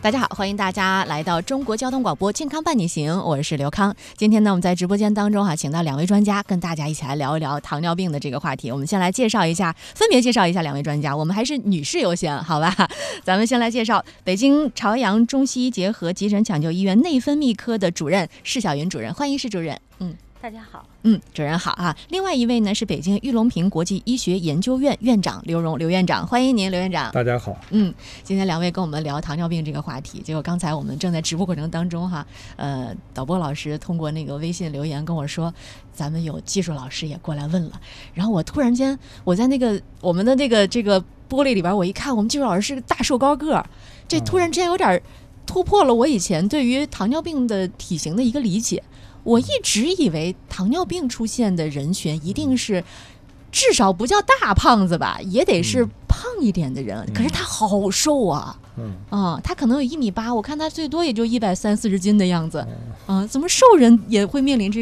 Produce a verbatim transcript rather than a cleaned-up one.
大家好，欢迎大家来到中国交通广播健康伴你行，我是刘康。今天呢，我们在直播间当中哈、啊，请到两位专家跟大家一起来聊一聊糖尿病的这个话题。我们先来介绍一下，分别介绍一下两位专家，我们还是女士优先，好吧？咱们先来介绍北京朝阳中西医结合急诊抢救医院内分泌科的主任施晓云主任，欢迎施主任。嗯。 大家好， 嗯，主任好啊。另外一位呢是北京玉龙平国际医学研究院院长刘荣刘院长，欢迎您，刘院长。 大家好。 嗯，今天两位跟我们聊糖尿病这个话题，结果刚才我们正在直播过程当中哈，呃，导播老师通过那个微信留言跟我说，咱们有技术老师也过来问了，然后我突然间我在那个我们的那个这个玻璃里边，我一看，我们技术老师是个大瘦高个，这突然之间有点突破了我以前对于糖尿病的体型的一个理解。我一直以为糖尿病出现的人群一定是至少不叫大胖子吧，也得是胖一点的人，嗯、可是他好瘦啊，嗯啊，他可能有一米八，我看他最多也就一百三四十斤的样子，嗯、啊，怎么瘦人也会面临这